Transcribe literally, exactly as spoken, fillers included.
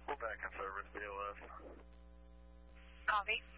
We're back in service, B O S. Copy.